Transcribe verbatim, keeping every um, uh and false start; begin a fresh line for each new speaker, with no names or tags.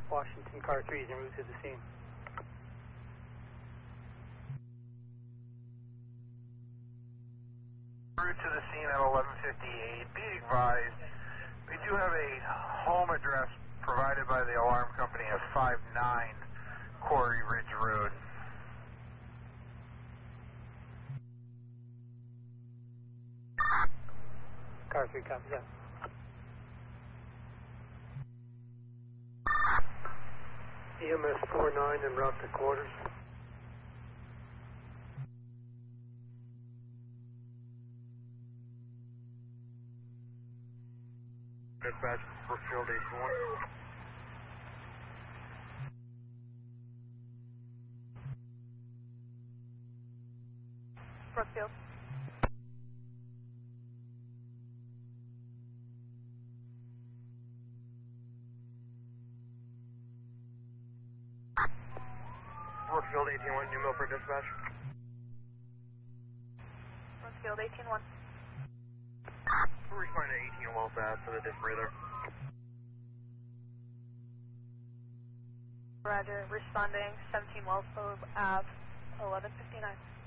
Washington car three is en route to the scene.
Route to the scene at eleven fifty-eight. Be advised, we do have a home address provided by the alarm company of five nine Quarry Ridge Road.
Car three copies that. E M S four nine en route to quarters.
Dispatch, Brookfield eighty-one.
Brookfield.
Brookfield eighteen-one, New Milford dispatch.
Brookfield eighteen-one.
We're responding to eighteen well fast for the diff breather.
Roger, responding seventeen Wellsboro Ave, eleven fifty-nine.